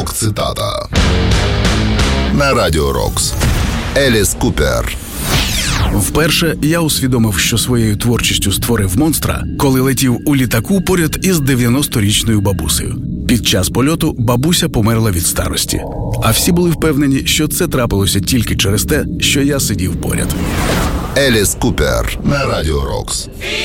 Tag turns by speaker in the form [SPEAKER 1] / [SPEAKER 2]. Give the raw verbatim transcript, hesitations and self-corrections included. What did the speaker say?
[SPEAKER 1] Рок-цитата на Радіо Рокс. Еліс Купер.
[SPEAKER 2] Вперше я усвідомив, що своєю творчістю створив монстра, коли летів у літаку поряд із дев'яносторічною бабусею. Під час польоту бабуся померла від старості. А всі були впевнені, що це трапилося тільки через те, що я сидів поряд.
[SPEAKER 1] Еліс Купер на Радіо Рокс.